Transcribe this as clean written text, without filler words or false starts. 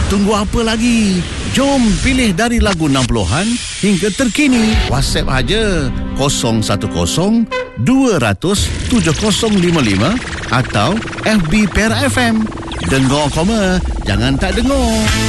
Tunggu apa lagi? Jom pilih dari lagu 60-an hingga terkini. WhatsApp aja 010 200 7055 atau FB Pera FM. Dengar koma, jangan tak dengar.